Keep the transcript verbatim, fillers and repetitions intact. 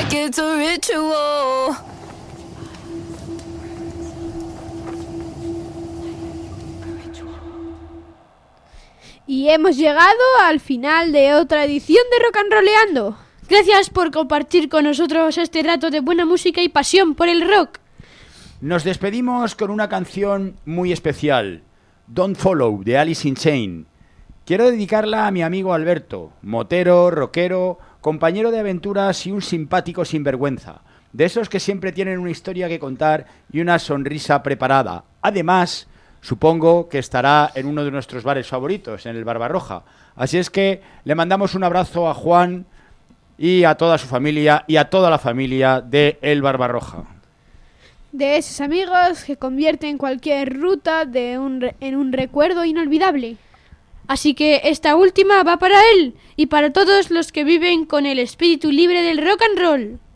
it's a ritual. Y hemos llegado al final de otra edición de Rock and Rolleando. Gracias por compartir con nosotros este rato de buena música y pasión por el rock. Nos despedimos con una canción muy especial, Don't Follow, de Alice in Chains. Quiero dedicarla a mi amigo Alberto, motero, rockero, compañero de aventuras y un simpático sinvergüenza, de esos que siempre tienen una historia que contar y una sonrisa preparada. Además, supongo que estará en uno de nuestros bares favoritos, en el Barbarroja. Así es que le mandamos un abrazo a Juan y a toda su familia y a toda la familia de El Barbarroja. De esos amigos que convierten cualquier ruta de un re- en un recuerdo inolvidable. Así que esta última va para él y para todos los que viven con el espíritu libre del rock and roll.